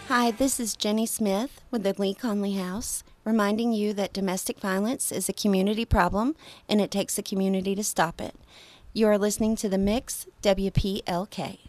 Hi, this is Jenny Smith with the Lee Conley House, reminding you that domestic violence is a community problem and it takes a community to stop it. You are listening to The Mix, WPLK.